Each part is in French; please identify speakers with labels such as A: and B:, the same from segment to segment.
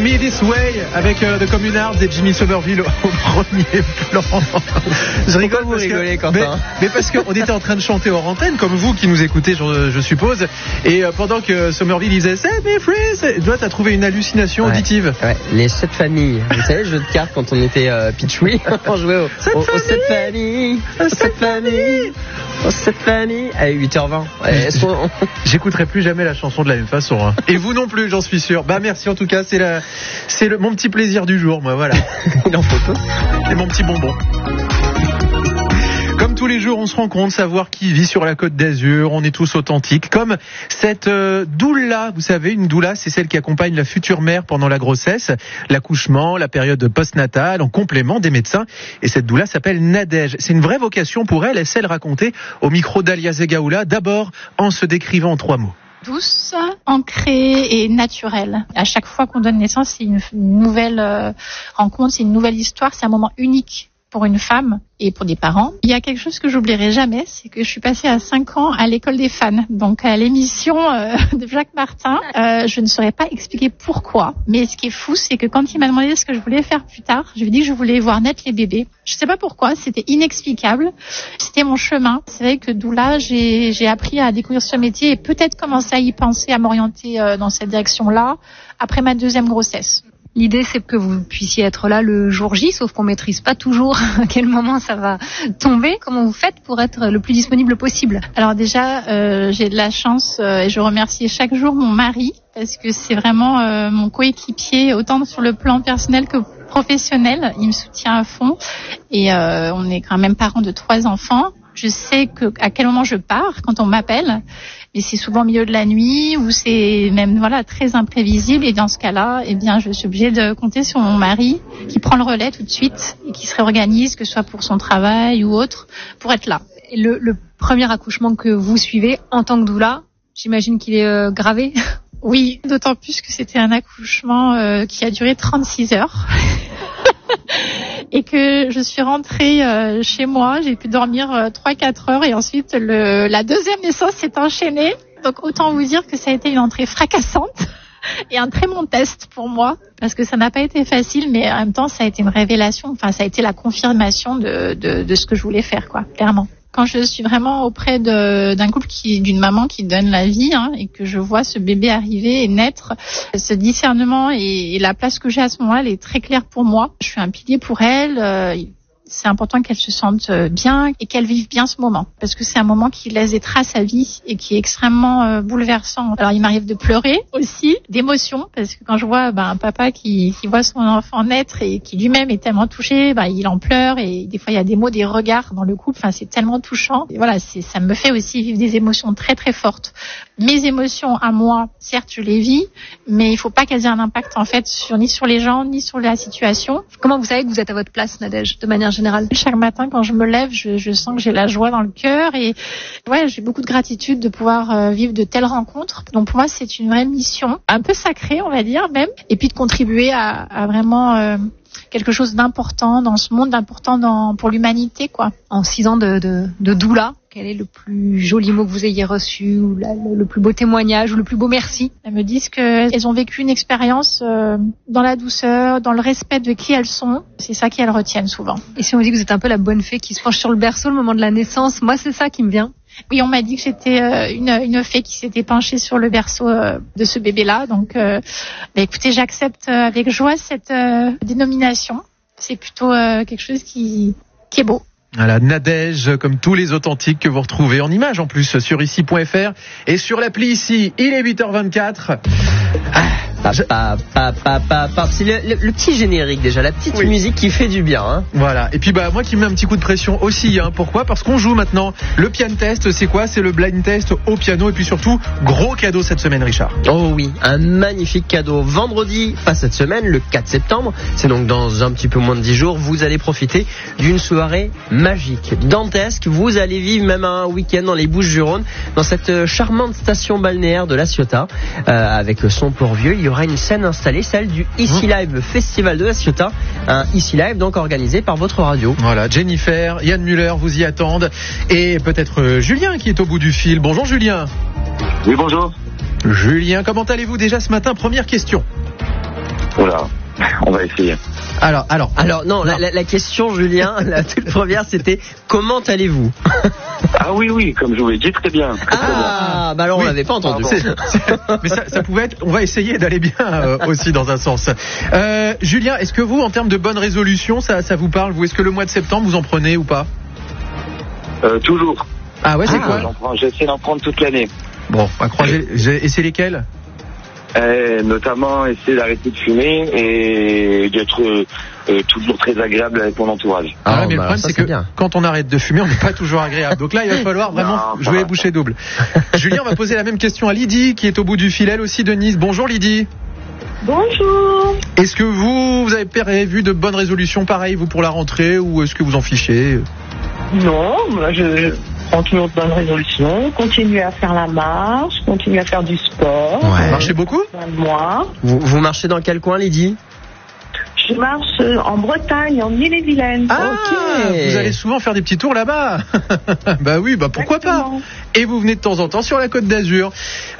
A: Me This Way avec The Communards et Jimmy Somerville au premier plan. Je rigole.
B: Vous rigolez, Quentin.
A: Mais parce qu'on était en train de chanter hors antenne, comme vous qui nous écoutez, je suppose. Et pendant que Somerville disait Set me free, toi t'as trouvé une hallucination auditive.
B: Ouais, les 7 familles. Vous savez, le jeu de cartes quand on était pitchoui, on jouait aux 7 familles. Aux 7 familles. Aux 7 familles. À 8h20.
A: J'écouterai plus jamais la chanson de la même façon. Hein. Et vous non plus, j'en suis sûr. Bah merci en tout cas, c'est mon petit plaisir du jour, moi, voilà.
B: Il en faut tout.
A: C'est mon petit bonbon. Comme tous les jours, on se rend compte, savoir qui vit sur la Côte d'Azur, on est tous authentiques. Comme cette doula, vous savez, une doula, c'est celle qui accompagne la future mère pendant la grossesse, l'accouchement, la période postnatale, en complément des médecins. Et cette doula s'appelle Nadège. C'est une vraie vocation pour elle, elle sait le raconter au micro d'Alia Zegaoula, d'abord en se décrivant en 3 mots.
C: Douce, ancrée et naturelle. À chaque fois qu'on donne naissance, c'est une nouvelle rencontre, c'est une nouvelle histoire, c'est un moment unique pour une femme et pour des parents. Il y a quelque chose que j'oublierai jamais, c'est que je suis passée à 5 ans à l'école des fans, donc à l'émission de Jacques Martin. Je ne saurais pas expliquer pourquoi, mais ce qui est fou, c'est que quand il m'a demandé ce que je voulais faire plus tard, je lui ai dit que je voulais voir naître les bébés. Je sais pas pourquoi, c'était inexplicable. C'était mon chemin. C'est vrai que d'où là, j'ai appris à découvrir ce métier et peut-être commencer à y penser, à m'orienter dans cette direction-là après ma 2e grossesse.
D: L'idée, c'est que vous puissiez être là le jour J, sauf qu'on maîtrise pas toujours à quel moment ça va tomber. Comment vous faites pour être le plus disponible possible?
C: Alors déjà, j'ai de la chance et je remercie chaque jour mon mari parce que c'est vraiment mon coéquipier, autant sur le plan personnel que professionnel. Il me soutient à fond et on est quand même parents de 3 enfants. Je sais à quel moment je pars quand on m'appelle, mais c'est souvent au milieu de la nuit ou c'est même très imprévisible. Et dans ce cas-là, eh bien, je suis obligée de compter sur mon mari qui prend le relais tout de suite et qui se réorganise, que ce soit pour son travail ou autre, pour être là.
D: Et le premier accouchement que vous suivez en tant que doula, j'imagine qu'il est gravé.
C: Oui, d'autant plus que c'était un accouchement qui a duré 36 heures. Et que je suis rentrée chez moi, j'ai pu dormir 3-4 heures et ensuite la 2e naissance s'est enchaînée. Donc autant vous dire que ça a été une entrée fracassante et un très bon test pour moi parce que ça n'a pas été facile, mais en même temps ça a été une révélation, enfin ça a été la confirmation de ce que je voulais faire, quoi, clairement. Quand je suis vraiment auprès d'un couple d'une maman qui donne la vie et que je vois ce bébé arriver et naître, ce discernement et la place que j'ai à ce moment-là, elle est très claire pour moi. Je suis un pilier pour elle. C'est important qu'elle se sente bien et qu'elle vive bien ce moment parce que c'est un moment qui laisse des traces à vie et qui est extrêmement bouleversant. Alors il m'arrive de pleurer aussi, d'émotion, parce que quand je vois un papa qui voit son enfant naître et qui lui-même est tellement touché, il en pleure et des fois il y a des mots, des regards dans le couple, c'est tellement touchant. Et voilà, ça me fait aussi vivre des émotions très très fortes. Mes émotions à moi, certes je les vis, mais il faut pas qu'elles aient un impact en fait ni sur les gens ni sur la situation.
D: Comment vous savez que vous êtes à votre place, Nadège, de manière générale?
C: Chaque matin, quand je me lève, je sens que j'ai la joie dans le cœur et j'ai beaucoup de gratitude de pouvoir vivre de telles rencontres. Donc pour moi, c'est une vraie mission, un peu sacrée, on va dire même, et puis de contribuer à vraiment quelque chose d'important dans ce monde, d'important pour l'humanité, quoi.
D: En 6 ans de doula, quel est le plus joli mot que vous ayez reçu ou le plus beau témoignage ou le plus beau merci?
C: Elles me disent qu'elles ont vécu une expérience dans la douceur, dans le respect de qui elles sont. C'est ça qu'elles retiennent souvent.
D: Et si on dit que vous êtes un peu la bonne fée qui se penche sur le berceau le moment de la naissance, moi c'est ça qui me vient.
C: Oui, on m'a dit que j'étais une fée qui s'était penchée sur le berceau de ce bébé-là. Donc, écoutez, j'accepte avec joie cette dénomination. C'est plutôt quelque chose qui est beau.
A: Voilà, Nadège, comme tous les authentiques que vous retrouvez en images en plus sur ici.fr et sur l'appli ici. Il est 8h24.
B: C'est le petit générique déjà, la petite musique qui fait du bien.
A: Voilà, et puis moi qui me mets un petit coup de pression aussi. Pourquoi ? Parce qu'on joue maintenant le piano test. C'est quoi ? C'est le blind test au piano. Et puis surtout, gros cadeau cette semaine, Richard.
B: Oh oui, un magnifique cadeau. Vendredi, pas cette semaine, le 4 septembre, c'est donc dans un petit peu moins de 10 jours, vous allez profiter d'une soirée magique, dantesque. Vous allez vivre même un week-end dans les Bouches-du-Rhône, dans cette charmante station balnéaire de La Ciotat, avec son Port-Vieux. Il y aura une scène installée, celle du Ici Live, le festival de La Ciotat, un Ici Live donc organisé par votre radio.
A: Voilà, Jennifer, Yann Muller vous y attendent et peut-être Julien qui est au bout du fil. Bonjour Julien.
E: Oui, bonjour.
A: Julien, comment allez-vous déjà ce matin ? Première question.
E: Voilà, on va essayer.
B: Alors, non, la question, Julien, la toute première, c'était comment allez-vous?
E: Ah oui, comme je vous l'ai dit, très bien. Très bien.
B: Bah alors on l'avait pas entendu.
A: Mais ça pouvait être, on va essayer d'aller bien aussi dans un sens. Julien, est-ce que vous, en termes de bonnes résolutions, ça vous parle? Vous, est-ce que le mois de septembre, vous en prenez ou pas?
E: Toujours.
A: Ah ouais, c'est quoi?
E: J'essaie d'en prendre toute l'année.
A: Bon, à croiser. Et c'est lesquels?
E: Notamment essayer d'arrêter de fumer et d'être toujours très agréable avec mon entourage.
A: Ah ouais, mais le problème c'est que quand on arrête de fumer, on n'est pas toujours agréable. Donc là, il va falloir vraiment jouer les bouchées doubles. Julien, on va poser la même question à Lydie qui est au bout du fil, elle aussi de Nice. Bonjour Lydie.
F: Bonjour.
A: Est-ce que vous avez prévu de bonnes résolutions pareilles vous pour la rentrée ou est-ce que vous en fichez?
F: Non, moi je prends toujours de bonnes résolutions, continuer à faire la marche, continuer à faire du sport.
B: Ouais.
A: Marchez beaucoup?
F: Moi.
B: Vous marchez dans quel coin, Lydie?
F: Je marche en Bretagne, en Ille-et-Vilaine.
A: Ah, ok. Vous allez souvent faire des petits tours là-bas. Bah oui, bah pourquoi
F: Exactement.
A: pas. Et vous venez de temps en temps sur la Côte d'Azur.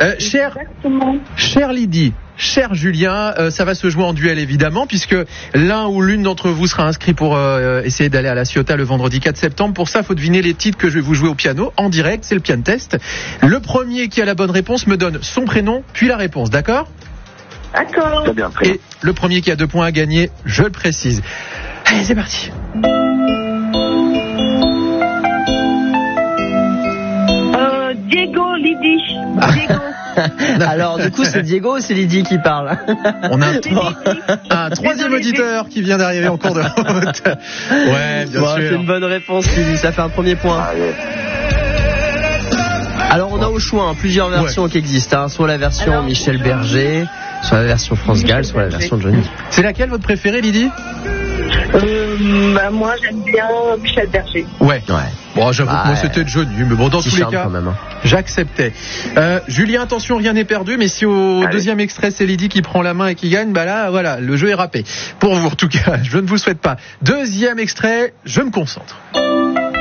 A: Cher Lydie, cher Julien, ça va se jouer en duel évidemment, puisque l'un ou l'une d'entre vous sera inscrit pour essayer d'aller à la Ciotat le vendredi 4 septembre. Pour ça, il faut deviner les titres que je vais vous jouer au piano en direct. C'est le piano test. Le premier qui a la bonne réponse me donne son prénom, puis la réponse, d'accord?
F: D'accord.
E: Très bien, très bien.
A: Et le premier qui a 2 points à gagner, je le précise. Allez, c'est parti.
F: Diego, Lydie. Diego.
B: Alors, du coup, c'est Diego ou c'est Lydie qui parle?
A: On a un troisième auditeur qui vient d'arriver en cours de route. Ouais, bien sûr.
B: C'est une bonne réponse, Lydie. Ça fait un premier point.
E: Allez.
B: Alors, on a au choix plusieurs versions qui existent. Soit la version Michel Berger, soit la version France Gall, soit la version Johnny.
A: C'est laquelle votre préférée, Lydie?
F: Moi, j'aime bien Michel Berger.
A: Ouais. Bon, j'avoue que moi c'était Johnny, mais bon, dans tous les cas,
B: quand même,
A: j'acceptais. Julien, attention, rien n'est perdu, mais si au deuxième extrait c'est Lydie qui prend la main et qui gagne, bah là, voilà, le jeu est râpé. Pour vous, en tout cas, je ne vous le souhaite pas. Deuxième extrait, je me concentre.